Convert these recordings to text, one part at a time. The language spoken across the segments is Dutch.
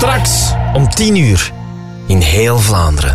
Straks om 10:00 in heel Vlaanderen.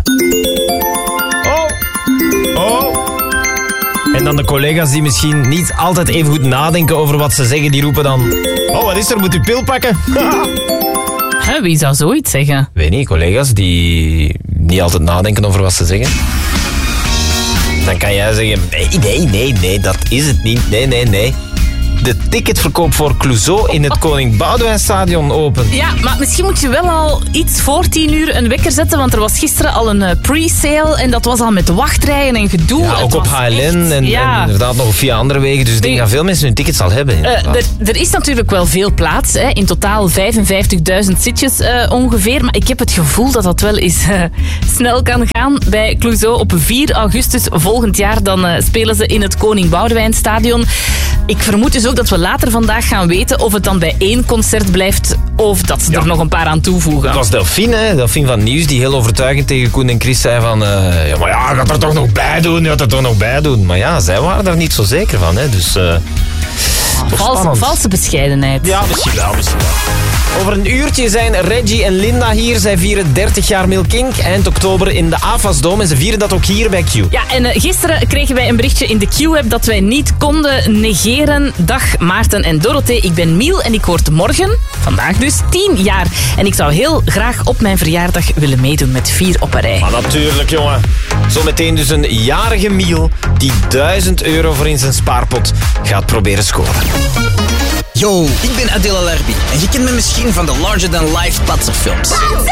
Oh. En dan de collega's die misschien niet altijd even goed nadenken over wat ze zeggen, die roepen dan... Oh, wat is er? Moet u pil pakken? Wie zou zoiets zeggen? Weet niet, collega's die niet altijd nadenken over wat ze zeggen. Dan kan jij zeggen, nee, dat is het niet. Nee. De ticketverkoop voor Clouseau in het Koning Boudewijnstadion open. Ja, maar misschien moet je wel al iets voor 10:00 een wekker zetten, want er was gisteren al een pre-sale en dat was al met wachtrijen en gedoe. Ja, ook op HLN en inderdaad nog via andere wegen. Dus ik denk dat veel mensen hun tickets al hebben. Er is natuurlijk wel veel plaats. Hè. In totaal 55.000 zitjes ongeveer. Maar ik heb het gevoel dat dat wel eens snel kan gaan bij Clouseau. Op 4 augustus volgend jaar dan spelen ze in het Koning Boudewijnstadion. Ik vermoed dus ook dat we later vandaag gaan weten of het dan bij 1 concert blijft of dat ze er nog een paar aan toevoegen. Dat was Delphine van Nieuws, die heel overtuigend tegen Koen en Chris zei van... gaat er toch nog bij doen. Maar ja, zij waren daar niet zo zeker van. Hè. Dus... Valse bescheidenheid. Ja, misschien wel. Over een uurtje zijn Reggie en Linda hier. Zij vieren 30 jaar Milk Inc. Eind oktober in de AFAS-dome. En ze vieren dat ook hier bij Q. Ja, en gisteren kregen wij een berichtje in de Q-app dat wij niet konden negeren. Dag Maarten en Dorothee, ik ben Miel en ik word morgen, vandaag dus, 10 jaar. En ik zou heel graag op mijn verjaardag willen meedoen met 4 op een rij. Maar natuurlijk, jongen. Zometeen dus een jarige Miel die €1000 voor in zijn spaarpot gaat proberen scoren. Yo, ik ben Adela Larbi en je kent me misschien van de Larger Than Life patserfilms.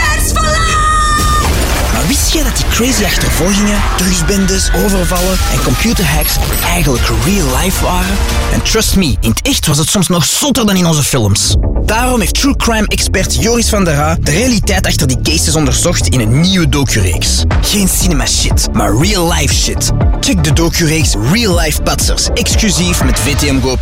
Maar wist je dat die crazy achtervolgingen, drugsbendes, overvallen en computerhacks eigenlijk real life waren? En trust me, in het echt was het soms nog zotter dan in onze films. Daarom heeft true crime expert Joris van der Haa de realiteit achter die cases onderzocht in een nieuwe docureeks. Geen cinema shit, maar real life shit. Check de docureeks Real Life Patsers, exclusief met VTM Go+.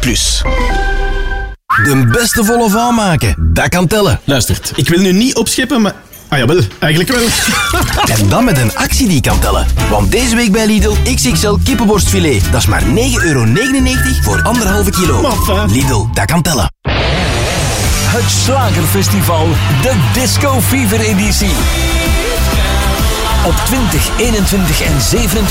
De beste volle van maken, dat kan tellen. Luistert, ik wil nu niet opscheppen, maar... Ah jawel, eigenlijk wel. En dan met een actie die kan tellen. Want deze week bij Lidl XXL kippenborstfilet. Dat is maar €9,99 voor 1,5 kilo. Maffa. Lidl, dat kan tellen. Het Slagerfestival, de Disco Fever editie. Op 20, 21 en 27